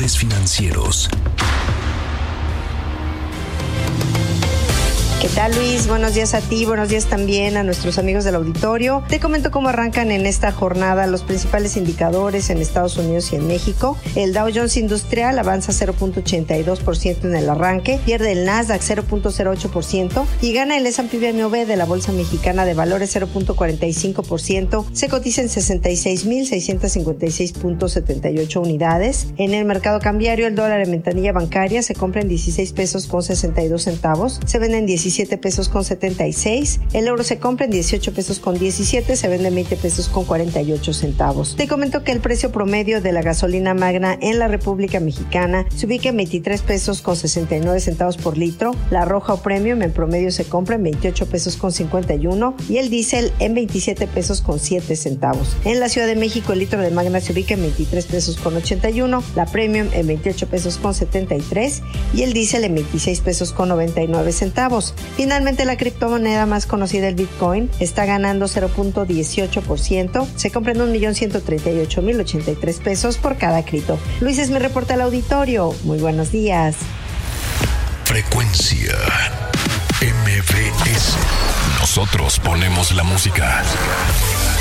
Especiales Financieros. ¿Qué tal, Luis? Buenos días a ti, buenos días también a nuestros amigos del auditorio. Te comento cómo arrancan en esta jornada los principales indicadores en Estados Unidos y en México. El Dow Jones Industrial avanza 0.82% en el arranque, pierde el Nasdaq 0.08% y gana el S&P 500 de la Bolsa Mexicana de Valores 0.45%. Se cotiza en 66,656.78 unidades. En el mercado cambiario, el dólar en ventanilla bancaria se compra en 16 pesos con 62 centavos, se vende en 17 pesos con 76, el euro se compra en 18 pesos con 17, se vende en 20 pesos con 48 centavos. Te comento que el precio promedio de la gasolina magna en la República Mexicana se ubica en 23 pesos con 69 centavos por litro, la roja o premium en promedio se compra en 28 pesos con 51 y el diésel en 27 pesos con 7 centavos. En la Ciudad de México el litro de magna se ubica en 23 pesos con 81, la premium en 28 pesos con 73 y el diésel en 26 pesos con 99 centavos. Finalmente, la criptomoneda más conocida, el Bitcoin, está ganando 0.18%. Se compra en 1.138.083 pesos por cada cripto. Luis, es mi reporte al auditorio. Muy buenos días. Frecuencia MBS. Nosotros ponemos la música.